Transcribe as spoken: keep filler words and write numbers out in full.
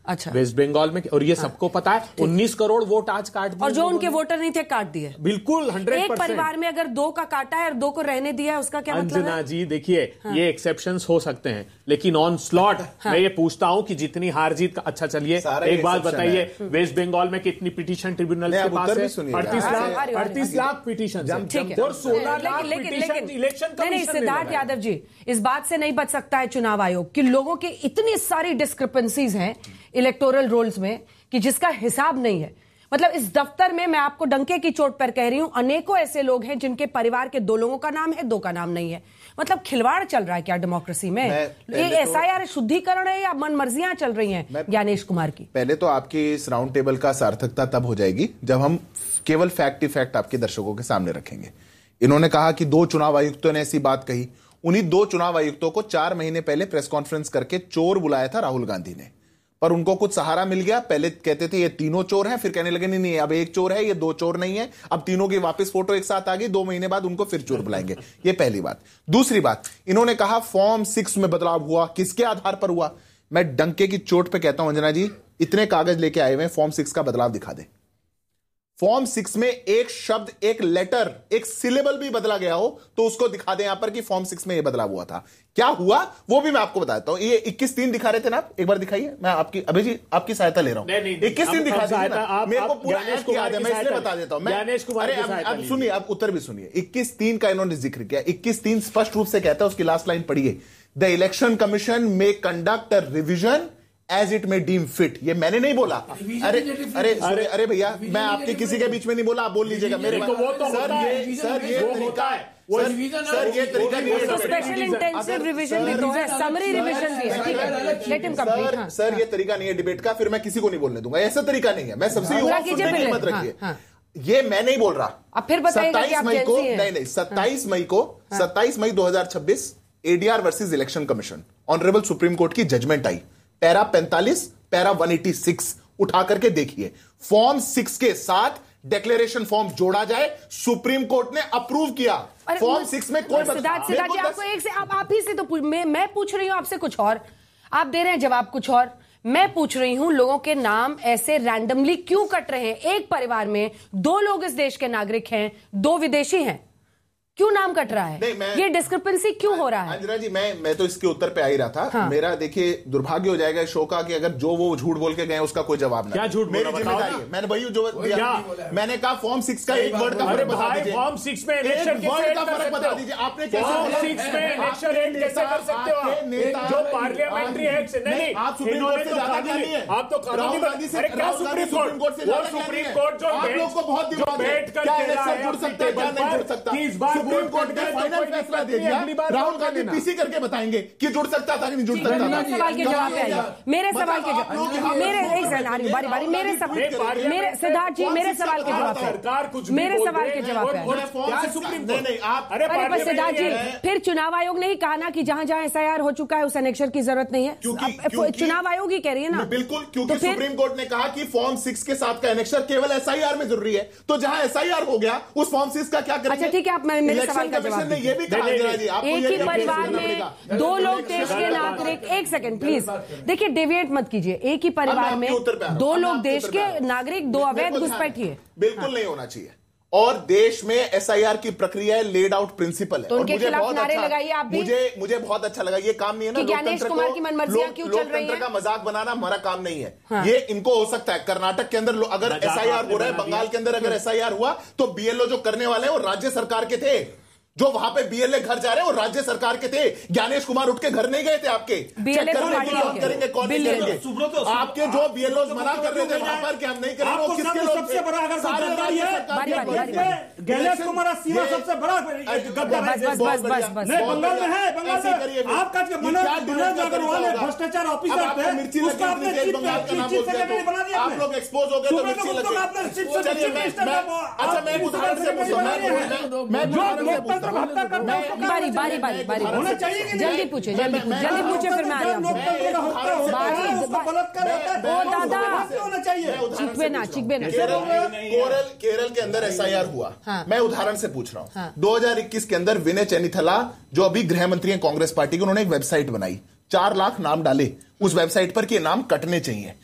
अच्छा। वेस्ट बंगाल में, और ये सबको पता है। उन्नीस करोड़ वोट आज काट दिए, और जो उनके वोटर नहीं थे काट दिए। बिल्कुल हंड्रेड एक परिवार में अगर दो का काटा है और दो को रहने दिया है, उसका क्या मतलब है? अंजना जी देखिए, हाँ। ये एक्सेप्शंस हो सकते हैं, लेकिन ऑन स्लॉट हाँ। मैं ये पूछता हूं कि जितनी हार जीत का, अच्छा चलिए एक बात बताइए, वेस्ट बंगाल में कितनी पिटीशन ट्रिब्यूनल के पास है? अड़तीस लाख अड़तीस लाख पिटीशन और सोलह lakh petition election commission. Siddharth Yadav ji, इस बात से नहीं बच सकता है चुनाव आयोग कि लोगों के इतनी सारी डिस्क्रिपेंसीज हैं इलेक्टोरल रोल्स में कि जिसका हिसाब नहीं है। मतलब इस दफ्तर में मैं आपको डंके की चोट पर कह रही हूं, अनेकों ऐसे लोग हैं जिनके परिवार के दो लोगों का नाम है, दो का नाम नहीं है। मतलब खिलवाड़ चल रहा है क्या डेमोक्रेसी में? ये एसआईआर शुद्धिकरण है या मनमर्जियां चल रही हैं ज्ञानेश कुमार की? पहले तो आपकी इस राउंड टेबल का सार्थकता तब हो जाएगी जब हम केवल फैक्ट ही फैक्ट आपके दर्शकों के सामने रखेंगे। इन्होंने कहा कि दो चुनाव आयुक्तों ने ऐसी बात कही। उन्हीं दो चुनाव आयुक्तों को चार महीने पहले प्रेस कॉन्फ्रेंस करके चोर बुलाया था राहुल गांधी ने, पर उनको कुछ सहारा मिल गया। पहले कहते थे ये तीनों चोर हैं, फिर कहने लगे नहीं नहीं अब एक चोर है, ये दो चोर नहीं है। अब तीनों की वापस फोटो एक साथ आ गई, दो महीने बाद उनको फिर चोर बुलाएंगे। ये पहली बात। दूसरी बात, इन्होंने कहा फॉर्म सिक्स में बदलाव हुआ, किसके आधार पर हुआ? मैं डंके की चोट पर कहता हूं अंजना जी, इतने कागज लेके आए हुए, फॉर्म सिक्स का बदलाव दिखा दे। फॉर्म सिक्स में एक शब्द, एक लेटर, एक सिलेबल भी बदला गया हो तो उसको दिखा दें यहां पर कि फॉर्म सिक्स में यह बदलाव हुआ था। क्या हुआ वो भी मैं आपको बताता हूं। ये इक्कीस तीन दिखा रहे थे ना आप, एक बार दिखाइए। मैं आपकी अभय जी आपकी सहायता ले रहा हूं। इक्कीस तीन दिखा दीजिए ना, मेरे को पूरा याद है, मैं इसलिए बता देता हूं। अरे अब सुनिए, अब उत्तर भी सुनिए। इक्कीस तीन का इन्होंने जिक्र किया। इक्कीस तीन स्पष्ट रूप से कहता है, उसकी लास्ट लाइन पढ़िए, द इलेक्शन कमीशन में conduct a revision as it में डीम फिट। ये मैंने नहीं बोला। अरे अरे अरे अरे भैया, मैं आपके किसी के बीच में नहीं बोला, आप बोल लीजिएगा मेरे को। वो तो सर ये सर ये तरीका है, सर ये तरीका नहीं है। स्पेशल इंटेंसिव रिवीजन भी तो है, समरी रिवीजन भी है, ठीक है, लेट हिम कंप्लीट। हां सर ये तरीका नहीं है डिबेट का, फिर मैं किसी को नहीं बोलने दूंगा। ऐसा तरीका नहीं है। मैं सबसे मत रखिए, ये मैं नहीं बोल रहा। अब फिर बताइएगा कि आप मई को नहीं नहीं सत्ताईस मई को सत्ताईस मई दो हजार छब्बीस ADR versus election commission, honourable supreme court की जजमेंट आई। पैरा पैंतालीस, पैरा एक सौ छियासी उठा करके देखिए, फॉर्म सिक्स के साथ डिक्लेरेशन फॉर्म जोड़ा जाए, सुप्रीम कोर्ट ने अप्रूव किया। फॉर्म सिक्स में कोई सिद्धार्थ सिद्धार्थ जी आपको एक से आप आप ही से तो मैं मैं पूछ रही हूं आपसे कुछ और, आप दे रहे हैं जवाब कुछ और। मैं पूछ रही हूं लोगों के नाम ऐसे रैंडमली क्यों कट रहे हैं? एक परिवार में दो लोग इस देश के नागरिक हैं, दो विदेशी हैं, क्यों नाम कट रहा है? ये डिस्क्रिपेंसी क्यों हो रहा है? अंजना जी, मैं मैं तो इसके उत्तर पे आ ही रहा था। हाँ। मेरा देखिए दुर्भाग्य हो जाएगा इस शो का कि अगर जो वो झूठ बोल के गए उसका कोई जवाब ना। क्या झूठ मेरी जिम्मेदारी है, मैंने वही जो मैंने कहा फॉर्म सिक्स का एक वर्ड का फर्क बता दीजिए। फॉर्म सिक्स में इलेक्शन वर्ड का फर्क बता दीजिए। आपने फॉर्म सिक्स में इलेक्शन एंड कैसे कर सकते हो आप? जो पार्लियामेंट्री एक्ट नहीं, आप सुप्रीम कोर्ट से ज्यादा नहीं है, आप तो कानूनी गांधी से सुप्रीम कोर्ट से ज्यादा सुप्रीम कोर्ट जो आप लोग को बहुत दिमाग है, क्या इलेक्शन जुड़ सकता है, क्या नहीं जुड़ सकता। इस बार सुप्रीम कोर्ट ने फाइनल फैसला दे दिया, राहुल गांधी पीसी करके बताएंगे कि जुड़ सकता था कि नहीं जुड़ सकता था। सवाल के जवाब पे आइए, मेरे सवाल के जवाब, मेरे एक सेकंड बारी बारी मेरे सवाल, मेरे सिद्धार्थ जी मेरे सवाल के जवाब पे, मेरे सवाल के जवाब पे। नहीं नहीं आप अरे पर सिद्धार्थ जी, फिर चुनाव आयोग ने ही कहा ना कि जहां जहां एसआईआर हो चुका है उस एनेक्शर की जरूरत नहीं है। चुनाव आयोग ही कह रही है ना। बिल्कुल, क्योंकि सुप्रीम कोर्ट ने कहा कि फॉर्म सिक्स के साथ का एनेक्शर केवल एसआईआर में जरूरी है, तो जहां एसआईआर हो गया उस फॉर्म सिक्स का क्या करेंगे? अच्छा ठीक है, आप मेरे सवाल का जवाब ये भी एक ही परिवार में दो लोग देश के नागरिक, एक सेकंड प्लीज, देखिए डेविएट मत कीजिए। एक ही परिवार में दो लोग देश के नागरिक, दो अवैध घुसपैठिए, बिल्कुल नहीं होना चाहिए। और देश में एसआईआर की प्रक्रिया लेड आउट प्रिंसिपल है। तो उनके मुझे खिलाफ बहुत नारे अच्छा, लगाइए आप भी। मुझे मुझे बहुत अच्छा लगा। ये काम नहीं है ना ज्ञानेश कुमार की मनमर्जियां क्यों चल रही हैं? का मजाक बनाना हमारा काम नहीं है। हाँ। ये इनको हो सकता है कर्नाटक के अंदर अगर एसआईआर हो रहा है, बंगाल के अंदर अगर एसआईआर हुआ तो बीएलओ जो करने वाले हैं वो राज्य सरकार के थे। जो वहां पे बीएलए घर जा रहे हैं वो राज्य सरकार के थे। ज्ञानेश कुमार उठ के घर नहीं गए थे आपके, बीएलए कौन करेंगे कौन नहीं करेंगे। आपके जो बीएलओ मना कर रहे थे वहां पर कि हम नहीं करेंगे, वो किसके लोग? सबसे बड़ा अगर ज्ञानेश कुमार सिंह सबसे बड़ा गद्दार है। बंगाल में है, बंगाल में आपका मनोज अग्रवाल भ्रष्टाचार ऑफिसर थे, मिर्ची उसका आपने चीफ सेक्रेटरी बना दिया। आप लोग एक्सपोज हो गए तो मिर्ची लगे। अच्छा मैं उदाहरण से पूछूं, मैं बारी बारी बारी बारी होना चाहिए। जल्दी पूछे जल्दी जल्दी पूछे, फिर मैं आ रहा हूँ। दादा चिकबे ना चिकबे ना। केरल केरल के अंदर एसआईआर हुआ। हाँ। मैं उदाहरण से पूछ रहा हूँ। हाँ। दो हज़ार इक्कीस के अंदर विनय चैनीथला जो अभी गृह मंत्री हैं कांग्रेस पार्टी के, उन्होंने एक वेबसाइट बनाई, चार लाख नाम डाले उस वेबसाइट पर कि नाम कटने चाहिए।